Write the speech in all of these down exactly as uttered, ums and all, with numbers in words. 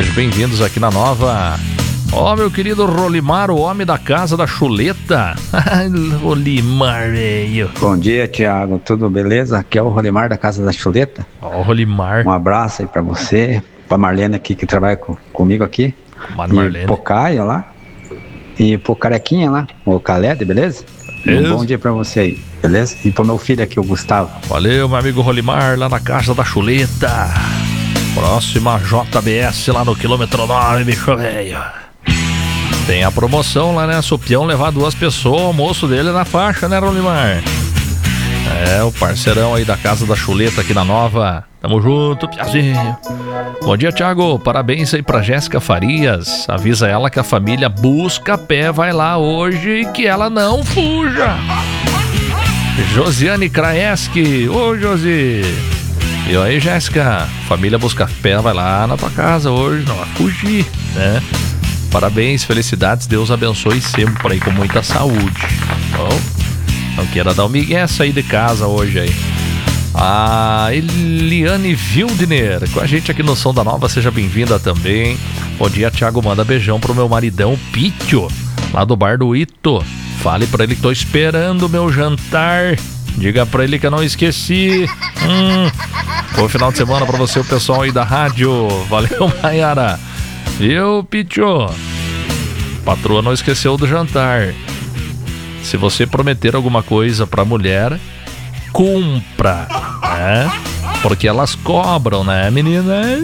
Sejam bem-vindos aqui na Nova. Ó, oh, meu querido Rolimar, o homem da casa da chuleta. Rolimar, velho. Bom dia, Thiago. Tudo beleza? Aqui é o Rolimar da casa da chuleta. Ó, oh, Rolimar. Um abraço aí pra você, pra Marlene aqui que trabalha com, comigo aqui. Mano, Marlene. E pro Caio lá. E pro Carequinha lá, o Caled, beleza? Um bom dia pra você aí, beleza? E pro meu filho aqui, o Gustavo. Valeu, meu amigo Rolimar, lá na casa da chuleta. Próxima J B S lá no quilômetro nove, bicho velho. Tem a promoção lá, né? Se o peão levar duas pessoas, o almoço dele é na faixa, né, Rolimar? É, o parceirão aí da casa da chuleta aqui na Nova. Tamo junto, piazinho. Bom dia, Thiago. Parabéns aí pra Jéssica Farias. Avisa ela que a família Busca Pé vai lá hoje e que ela não fuja. Josiane Kraeski. Ô, Josi. E aí, Jéssica? Família Busca Pé vai lá na tua casa hoje, não vai fugir, né? Parabéns, felicidades. Deus abençoe sempre aí com muita saúde. Bom, não queira dar um migué sair de casa hoje aí. A Eliane Wildner com a gente aqui no Som da Nova, seja bem-vinda também. Bom dia, Thiago, manda beijão pro meu maridão Pítio, lá do bar do Ito. Fale pra ele que tô esperando o meu jantar. Diga pra ele que eu não esqueci. Hum. Bom final de semana pra você, o pessoal aí da rádio. Valeu, Maiara. Viu, Pítio? Patroa não esqueceu do jantar. Se você prometer alguma coisa pra mulher, cumpra, né? Porque elas cobram, né, meninas?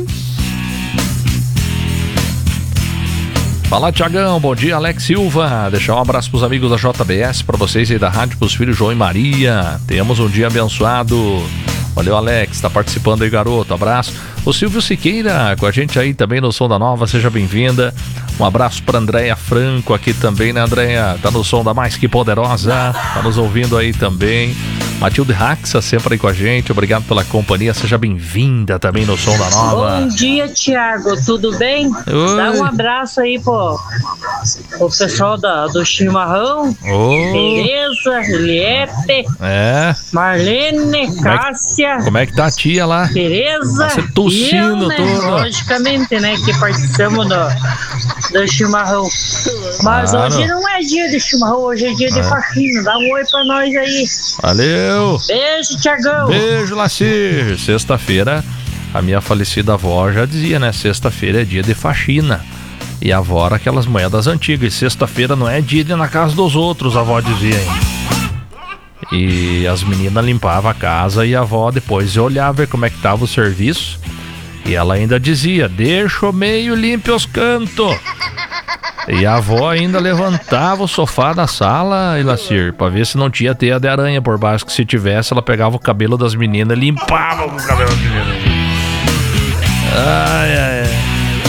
Fala, Tiagão, bom dia, Alex Silva. Deixar um abraço pros amigos da J B S, pra vocês aí da rádio, pros filhos João e Maria. Tenhamos um dia abençoado. Valeu, Alex, tá participando aí, garoto, abraço. O Silvio Siqueira com a gente aí também no Som da Nova, seja bem-vinda. Um abraço pra Andréia Franco aqui também, né, Andréia? Tá no Som da Mais Que Poderosa, tá nos ouvindo aí também. Matilde Raxa sempre aí com a gente, obrigado pela companhia, seja bem-vinda também no Som da Nova. Bom dia, Thiago, tudo bem? Oi. Dá um abraço aí pro, pro pessoal da, do Chimarrão. Oh. Tereza, Liepe, É. Marlene, Como é que- Cássia, Como é que tá a tia lá? Tereza Você e tossindo eu, né? tudo. Logicamente, né, que participamos do, do Chimarrão. Mas Claro. hoje não é dia de chimarrão, hoje é dia de faxina. Dá um oi pra nós aí. Valeu. Beijo, Thiagão. Beijo, Lacir. Sexta-feira, a minha falecida avó já dizia, né? Sexta-feira é dia de faxina. E a avó era aquelas moedas antigas. Sexta-feira não é dia de ir na casa dos outros, a avó dizia, hein? E as meninas limpavam a casa e a avó depois ia olhar, ver como é que tava o serviço. E ela ainda dizia, deixa o meio limpo os cantos. E a avó ainda levantava o sofá da sala, Ilacir, pra ver se não tinha teia de aranha por baixo, que se tivesse, ela pegava o cabelo das meninas e limpava com o cabelo das meninas. Ai, ai, ai.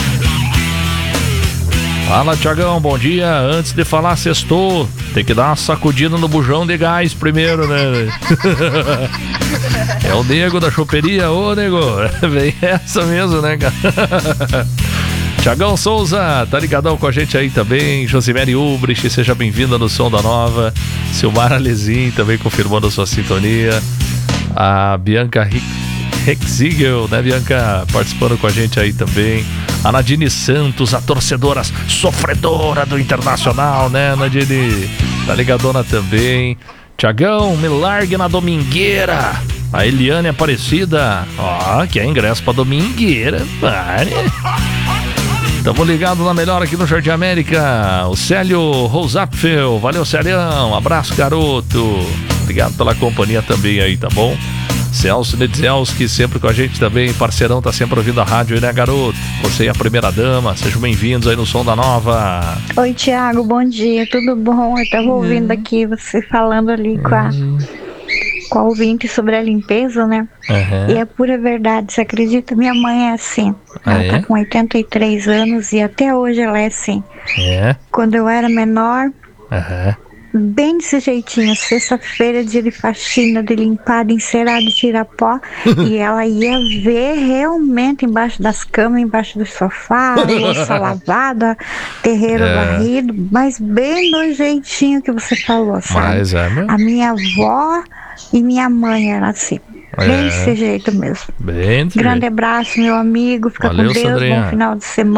Fala, Tiagão, bom dia. Antes de falar sextou, tem que dar uma sacudida no bujão de gás primeiro, né? É o nego da choperia, ô nego. Vem essa mesmo, né, cara? Tiagão Souza, tá ligadão com a gente aí também. Josimere Ubrich, seja bem-vinda no Som da Nova. Silmar Alezin também confirmando sua sintonia. A Bianca Rexigel, né, Bianca? Participando com a gente aí também. A Nadine Santos, a torcedora sofredora do Internacional, né, Nadine? Tá ligadona também. Tiagão, me largue na domingueira. A Eliane Aparecida, ó, que é ingresso pra domingueira. Pare. Tamo ligado na melhor aqui no Jardim América. O Célio Rosapfel. Valeu, Célião. Abraço, garoto. Obrigado pela companhia também aí, tá bom? Celso Nedzelski sempre com a gente também. Parceirão, tá sempre ouvindo a rádio aí, né, garoto? Você e a primeira dama. Sejam bem-vindos aí no Som da Nova. Oi, Thiago. Bom dia. Tudo bom? Eu tava ouvindo aqui você falando ali com a... com a ouvinte sobre a limpeza, né? Uhum. E é pura verdade, você acredita? Minha mãe é assim. Ela Ah, é? tá com oitenta e três anos e até hoje ela é assim. É? Quando eu era menor, Aham. bem desse jeitinho, sexta-feira, dia de faxina, de limpar, de encerar, de tirar pó, e ela ia ver realmente embaixo das camas, embaixo do sofá, louça lavada, terreiro É. varrido, mas bem do jeitinho que você falou, sabe? Mas é, meu. A minha avó e minha mãe eram assim. É. Bem desse jeito mesmo. Bem, Grande abraço, meu amigo. Fica Valeu, com Deus. Sandrinha. Bom final de semana.